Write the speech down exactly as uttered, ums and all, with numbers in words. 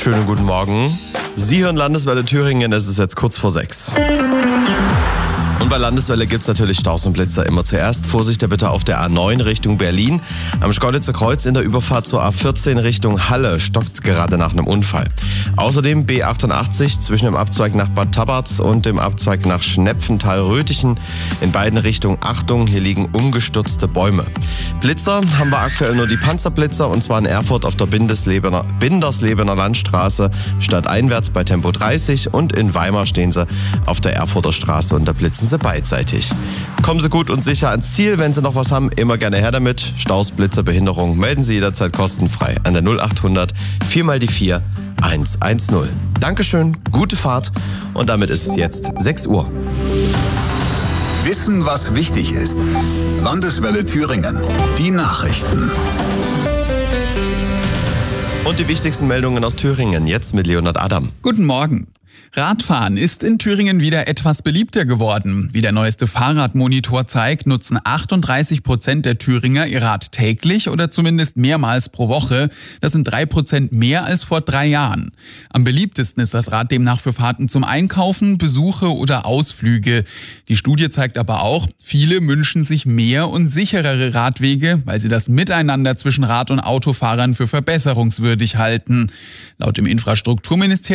Schönen guten Morgen. Sie hören Landeswelle Thüringen, es ist jetzt kurz vor sechs. Und bei Landeswelle gibt es natürlich Staus und Blitzer immer zuerst. Vorsicht bitte auf der A neun Richtung Berlin. Am Schkeuditzer Kreuz in der Überfahrt zur A vierzehn Richtung Halle stockt es gerade nach einem Unfall. Außerdem B achtundachtzig zwischen dem Abzweig nach Bad Tabarz und dem Abzweig nach Schnepfenthal-Röthichen. In beiden Richtungen Achtung, hier liegen umgestürzte Bäume. Blitzer haben wir aktuell nur die Panzerblitzer, und zwar in Erfurt auf der Bindeslebener, Binderslebener Landstraße stadteinwärts bei Tempo dreißig, und in Weimar stehen sie auf der Erfurter Straße und da blitzen sie beidseitig. Kommen Sie gut und sicher ans Ziel. Wenn Sie noch was haben, immer gerne her damit. Staus, Blitzer, Behinderung, melden Sie jederzeit kostenfrei an der null achthundert vier mal die vier hundertzehn. Dankeschön, gute Fahrt, und damit ist es jetzt sechs Uhr. Wissen, was wichtig ist. Landeswelle Thüringen. Die Nachrichten. Und die wichtigsten Meldungen aus Thüringen, jetzt mit Leonhard Adam. Guten Morgen. Radfahren ist in Thüringen wieder etwas beliebter geworden. Wie der neueste Fahrradmonitor zeigt, nutzen achtunddreißig Prozent der Thüringer ihr Rad täglich oder zumindest mehrmals pro Woche. Das sind drei Prozent mehr als vor drei Jahren. Am beliebtesten ist das Rad demnach für Fahrten zum Einkaufen, Besuche oder Ausflüge. Die Studie zeigt aber auch, viele wünschen sich mehr und sicherere Radwege, weil sie das Miteinander zwischen Rad- und Autofahrern für verbesserungswürdig halten. Laut dem Infrastrukturministerium